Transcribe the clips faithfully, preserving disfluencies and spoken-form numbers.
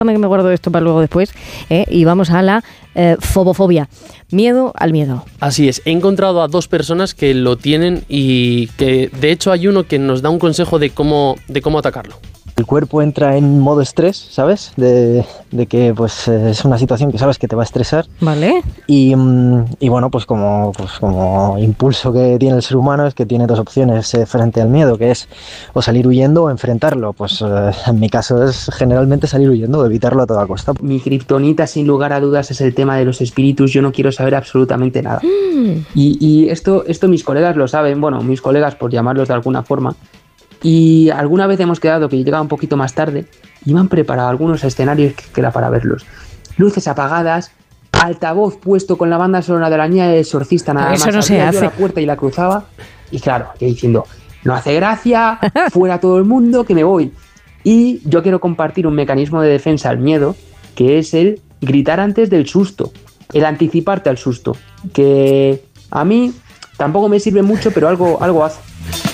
que me guardo esto para luego después, ¿eh? Y vamos a la eh, fobofobia, miedo al miedo. Así es, he encontrado a dos personas que lo tienen y que de hecho hay uno que nos da un consejo de cómo, de cómo atacarlo. El cuerpo entra en modo estrés, ¿sabes? De, de que pues es una situación que sabes que te va a estresar. Vale. Y, y bueno, pues como, pues como impulso que tiene el ser humano es que tiene dos opciones eh, frente al miedo, que es o salir huyendo o enfrentarlo. Pues eh, en mi caso es generalmente salir huyendo, evitarlo a toda costa. Mi kriptonita, sin lugar a dudas, es el tema de los espíritus. Yo no quiero saber absolutamente nada. Mm. Y, y esto, esto mis colegas lo saben, bueno, mis colegas por llamarlos de alguna forma. Y alguna vez hemos quedado que llegaba un poquito más tarde y me han preparado algunos escenarios que, que era para verlos. Luces apagadas, altavoz puesto con la banda sonora de la niña del exorcista, nada Eso más. No se hace. La puerta y la cruzaba y claro, yo diciendo, no hace gracia, fuera todo el mundo, que me voy. Y yo quiero compartir un mecanismo de defensa al miedo, que es el gritar antes del susto, el anticiparte al susto, que a mí tampoco me sirve mucho, pero algo, algo hace.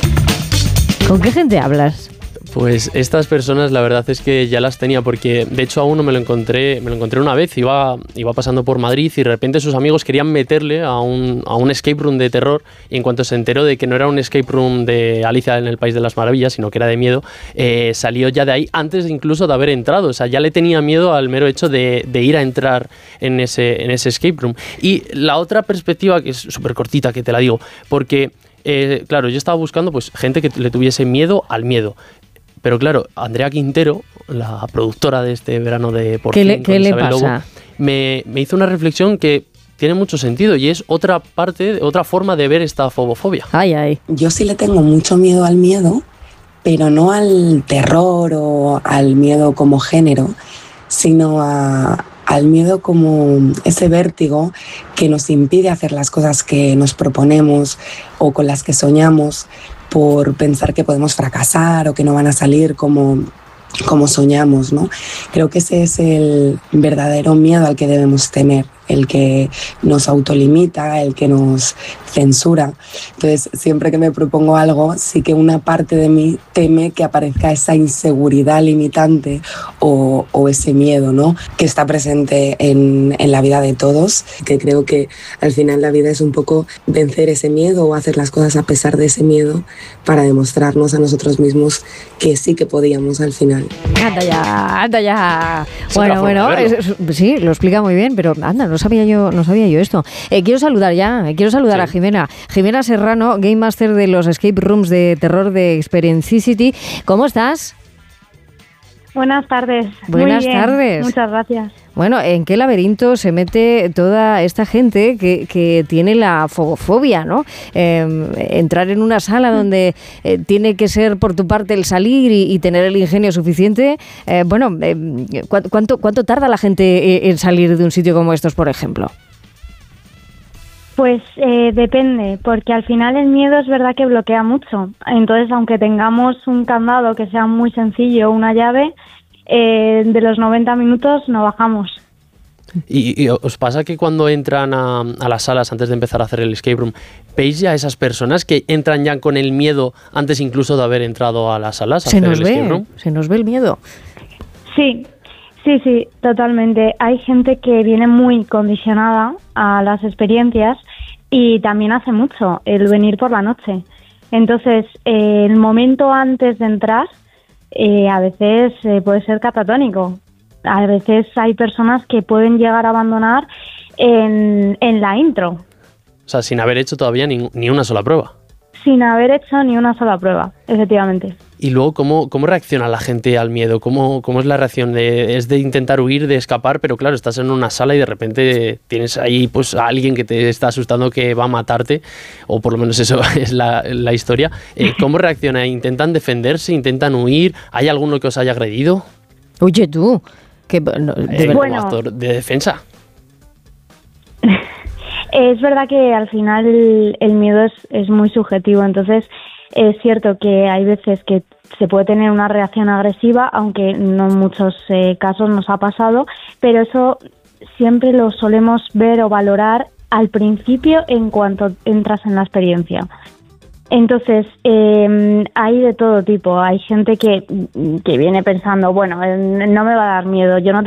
¿Con qué gente hablas? Pues estas personas la verdad es que ya las tenía, porque de hecho a uno me lo encontré me lo encontré una vez, iba, iba pasando por Madrid y de repente sus amigos querían meterle a un, a un escape room de terror, y en cuanto se enteró de que no era un escape room de Alicia en el País de las Maravillas, sino que era de miedo, eh, salió ya de ahí antes incluso de haber entrado. O sea, ya le tenía miedo al mero hecho de, de ir a entrar en ese, en ese escape room. Y la otra perspectiva, que es súper cortita, que te la digo, porque Eh, claro, yo estaba buscando pues gente que le tuviese miedo al miedo. Pero claro, Andrea Quintero, la productora de este verano de Por ¿Qué fin le, ¿qué le pasa? Lobo, me, me hizo una reflexión que tiene mucho sentido y es otra parte, otra forma de ver esta fobofobia. Ay, ay. Yo sí le tengo mucho miedo al miedo, pero no al terror o al miedo como género, sino a... al miedo como ese vértigo que nos impide hacer las cosas que nos proponemos o con las que soñamos por pensar que podemos fracasar o que no van a salir como, como soñamos, ¿no? Creo que ese es el verdadero miedo al que debemos temer, el que nos autolimita, el que nos censura. Entonces, siempre que me propongo algo, sí que una parte de mí teme que aparezca esa inseguridad limitante o, o ese miedo, ¿no?, que está presente en, en la vida de todos, que creo que al final la vida es un poco vencer ese miedo o hacer las cosas a pesar de ese miedo para demostrarnos a nosotros mismos que sí que podíamos al final. Anda ya, anda ya. Es Bueno, bueno, es, sí, lo explica muy bien, pero anda, no sabía yo, no sabía yo esto. Eh, quiero saludar ya, eh, quiero saludar sí. a Jimena. Jimena Serrano, Game Master de los Escape Rooms de terror de Experiencicity. ¿Cómo estás? Buenas tardes. Buenas Muy bien. tardes. Muchas gracias. Bueno, ¿en qué laberinto se mete toda esta gente que, que tiene la fobofobia, ¿no? Eh, entrar en una sala donde eh, tiene que ser por tu parte el salir y, y tener el ingenio suficiente. Eh, bueno, eh, ¿cu- cuánto, ¿cuánto tarda la gente en salir de un sitio como estos, por ejemplo? Pues eh, depende, porque al final el miedo es verdad que bloquea mucho. Entonces, aunque tengamos un candado que sea muy sencillo, una llave, eh, de los noventa minutos no bajamos. ¿Y, y os pasa que cuando entran a, a las salas antes de empezar a hacer el escape room, veis ya a esas personas que entran ya con el miedo antes incluso de haber entrado a las salas a Se hacer nos el escape room? ve, se nos ve el miedo. Sí, sí, sí, totalmente. Hay gente que viene muy condicionada a las experiencias y también hace mucho el venir por la noche. Entonces, eh, el momento antes de entrar eh, a veces eh, puede ser catatónico. A veces hay personas que pueden llegar a abandonar en, en la intro. O sea, sin haber hecho todavía ni, ni una sola prueba. Sin haber hecho ni una sola prueba, efectivamente. Y luego, ¿cómo, cómo reacciona la gente al miedo? ¿Cómo, cómo es la reacción? De, es de intentar huir, de escapar, pero claro, estás en una sala y de repente tienes ahí pues a alguien que te está asustando que va a matarte, o por lo menos eso es la, la historia. Eh, ¿Cómo reacciona? ¿Intentan defenderse? ¿Intentan huir? ¿Hay alguno que os haya agredido? Oye, tú, que no, de Eh, verdad. Bueno. como actor de defensa. Es verdad que al final el, el miedo es, es muy subjetivo, entonces es cierto que hay veces que se puede tener una reacción agresiva, aunque no en muchos eh, casos nos ha pasado, pero eso siempre lo solemos ver o valorar al principio en cuanto entras en la experiencia. Entonces, eh, hay de todo tipo. Hay gente que, que viene pensando, bueno, eh, no me va a dar miedo, yo no